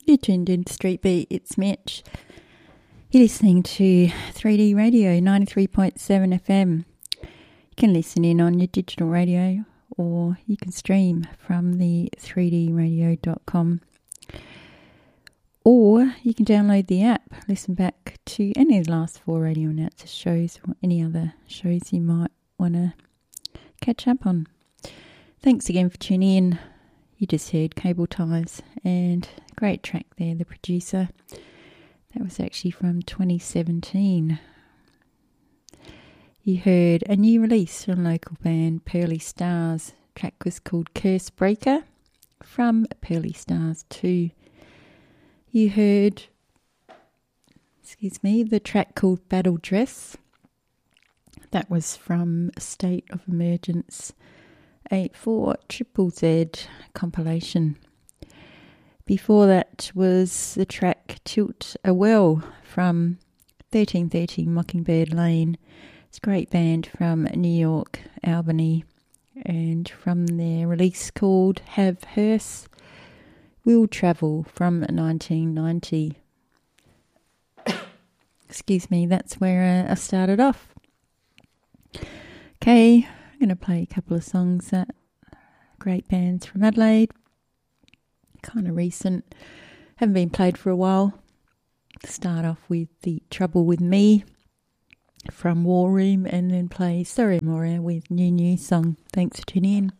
You're tuned in to Street Beat, it's Mitch. You're listening to 3D Radio 93.7 FM. You can listen in on your digital radio or you can stream from the 3dradio.com. Or you can download the app, listen back to any of the last 4 Radio Announcer shows or any other shows you might want to catch up on. Thanks again for tuning in. You just heard Cable Ties, and great track there, The Producer. That was actually from 2017. You heard a new release from local band Pearly Stars. The track was called Curse Breaker from Pearly Stars 2. You heard, the track called Battle Dress. That was from State of Emergence 84ZZZ compilation. Before that was the track Tilt a Well from 1330 Mockingbird Lane. It's a great band from New York, Albany, and from their release called Have Hearse Will Travel from 1990. That's where I started off. Okay, I'm going to play a couple of songs that great bands from Adelaide, kind of recent, haven't been played for a while. Start off with The Trouble With Me from War Room and then play Sorry Moria with New Song. Thanks for tuning in.